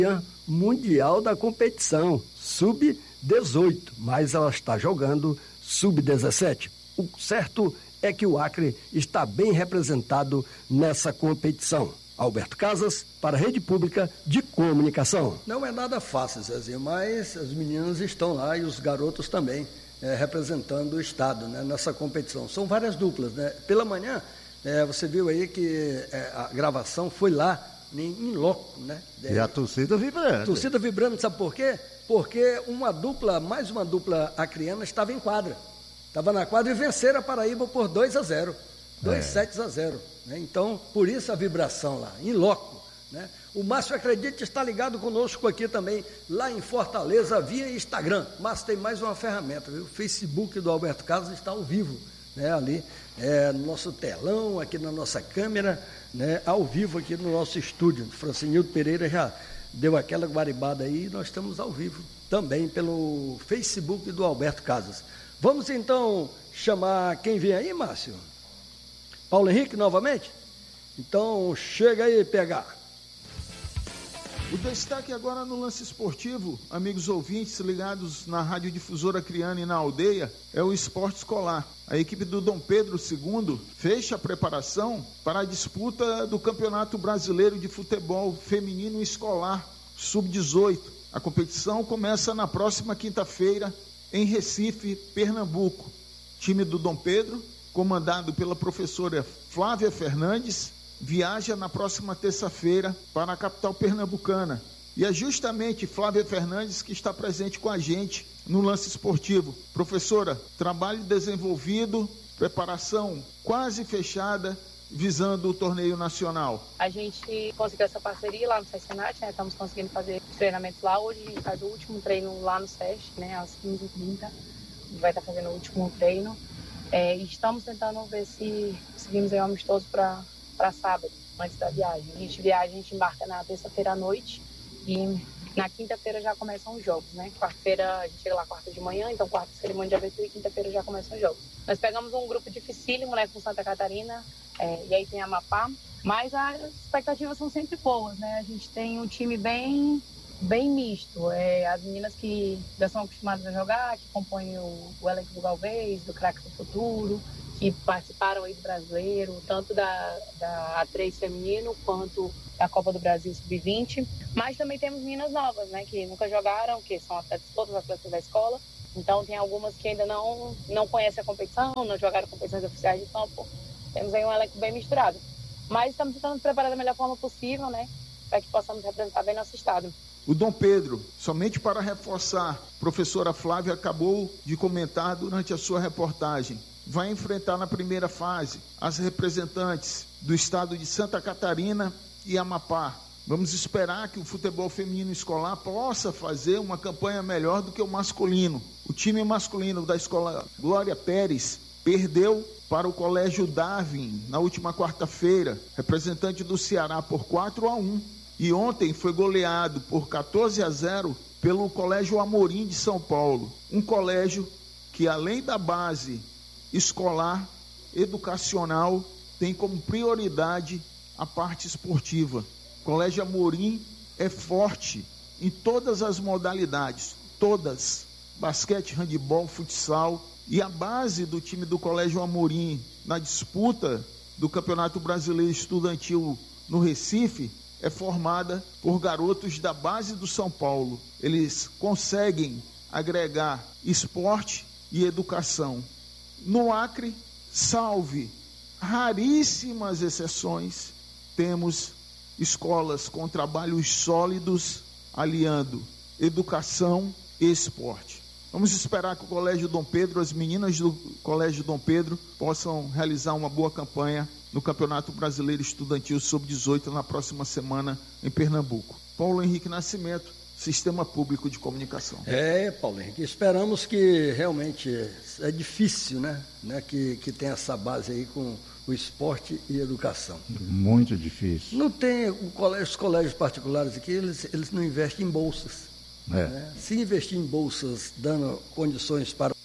mundial da competição, sub-18, mas ela está jogando sub-17. O certo é que o Acre está bem representado nessa competição. Alberto Casas, para a Rede Pública de Comunicação. Não é nada fácil, Zezinho, mas as meninas estão lá e os garotos também, representando o estado, né, nessa competição. São várias duplas, né? Pela manhã, você viu aí que a gravação foi lá em loco, né? E a torcida vibrando. Torcida vibrando, sabe por quê? Porque mais uma dupla acreana estava em quadra. Estava na quadra e venceram a Paraíba por 2-0. 2-7-0. Né? Então, por isso a vibração lá, em loco. Né? O Márcio Acredite está ligado conosco aqui também, lá em Fortaleza, via Instagram. Mas tem mais uma ferramenta, viu? O Facebook do Alberto Casas está ao vivo, né? Ali, no nosso telão, aqui na nossa câmera, né? Ao vivo aqui no nosso estúdio. Francinildo Pereira já deu aquela guaribada aí, nós estamos ao vivo também pelo Facebook do Alberto Casas. Vamos então chamar quem vem aí, Márcio? Paulo Henrique novamente? Então chega aí, PH. O destaque agora no lance esportivo, amigos ouvintes ligados na Rádio Difusora Acreana e na Aldeia, é o esporte escolar. A equipe do Dom Pedro II fecha a preparação para a disputa do Campeonato Brasileiro de Futebol Feminino Escolar Sub-18. A competição começa na próxima quinta-feira em Recife, Pernambuco. Time do Dom Pedro, comandado pela professora Flávia Fernandes, viaja na próxima terça-feira para a capital pernambucana. E é justamente Flávia Fernandes que está presente com a gente no lance esportivo. Professora, trabalho desenvolvido, preparação quase fechada, visando o torneio nacional. A gente conseguiu essa parceria lá no SESCENAT, né? Estamos conseguindo fazer treinamentos lá. Hoje a gente faz o último treino lá no SES, né? Às 15h30. A gente vai estar fazendo o último treino. E estamos tentando ver se conseguimos um amistoso para sábado, antes da viagem. A gente embarca na terça-feira à noite e na quinta-feira já começam os jogos, né? Quarta-feira, a gente chega lá quarta de manhã, então quarta cerimônia de abertura e quinta-feira já começam os jogos. Nós pegamos um grupo dificílimo, né, com Santa Catarina, e aí tem Amapá, mas as expectativas são sempre boas, né? A gente tem um time bem misto. As meninas que já são acostumadas a jogar, que compõem o elenco do Galvez, do Craques do Futuro, que participaram aí do brasileiro, tanto da A3 feminino quanto da Copa do Brasil Sub-20, mas também temos meninas novas, né, que nunca jogaram, que são todas atletas da escola, então tem algumas que ainda não conhecem a competição, não jogaram competições oficiais de campo, temos aí um elenco bem misturado, mas estamos tentando nos preparar da melhor forma possível, né, para que possamos representar bem nosso estado. O Dom Pedro, somente para reforçar, a professora Flávia acabou de comentar durante a sua reportagem, vai enfrentar na primeira fase as representantes do estado de Santa Catarina e Amapá. Vamos esperar que o futebol feminino escolar possa fazer uma campanha melhor do que o masculino. O time masculino da escola Glória Pérez perdeu para o Colégio Darwin na última quarta-feira, representante do Ceará por 4-1. E ontem foi goleado por 14-0 pelo Colégio Amorim de São Paulo. Um colégio que, além da base escolar, educacional, tem como prioridade a parte esportiva. O Colégio Amorim é forte em todas as modalidades, todas, basquete, handebol, futsal, e a base do time do Colégio Amorim na disputa do Campeonato Brasileiro Estudantil no Recife é formada por garotos da base do São Paulo. Eles conseguem agregar esporte e educação. No Acre, salve raríssimas exceções, temos escolas com trabalhos sólidos, aliando educação e esporte. Vamos esperar que o Colégio Dom Pedro, as meninas do Colégio Dom Pedro, possam realizar uma boa campanha no Campeonato Brasileiro Estudantil Sub-18 na próxima semana em Pernambuco. Paulo Henrique Nascimento, Sistema Público de Comunicação. Paulo Henrique, esperamos que realmente é difícil, né que tem essa base aí com o esporte e educação. Muito difícil. Não tem os colégios particulares aqui, eles não investem em bolsas. Né? Se investir em bolsas dando condições para